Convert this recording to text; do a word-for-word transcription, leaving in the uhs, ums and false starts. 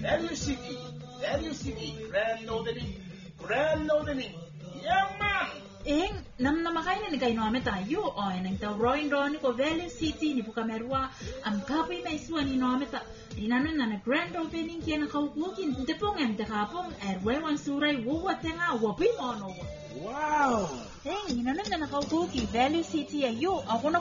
Value City, Value City, Grand Northern, Grand Northern. Yeah, man. Eh, nam na makaina ni kaino ameta yu o eneng ta roin roni ko Value City ni buka merwa am kapi mai suwa ni no ameta inano na na grand opening kiana kaukuki ntepong em te kapong erwe wan surai wuwa tenga wapi mono. Wow. Eh, inano na na kaukuki Value City ya yu ako na